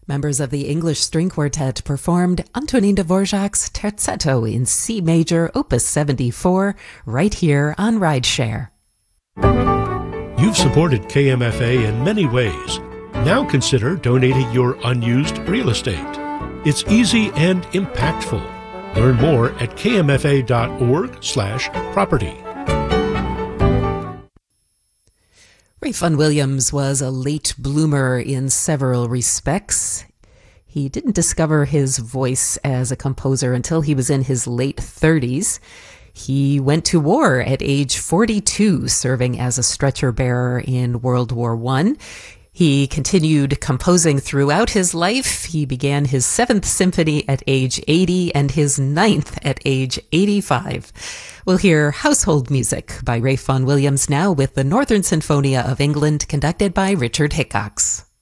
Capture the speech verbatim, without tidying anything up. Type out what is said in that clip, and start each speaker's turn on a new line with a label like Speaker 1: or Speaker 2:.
Speaker 1: Members of the English String Quartet performed Antonin Dvorak's Terzetto in C major, opus seventy-four, right here on Rideshare.
Speaker 2: You've supported K M F A in many ways. Now consider donating your unused real estate. It's easy and impactful. Learn more at kmfa.org slash property.
Speaker 1: Ralph Vaughan Williams was a late bloomer in several respects. He didn't discover his voice as a composer until he was in his late thirties. He went to war at age forty-two, serving as a stretcher bearer in World War One. He continued composing throughout his life. He began his seventh symphony at age eighty and his ninth at age eighty-five. We'll hear Household Music by Ralph Vaughan Williams now with the Northern Sinfonia of England, conducted by Richard Hickox.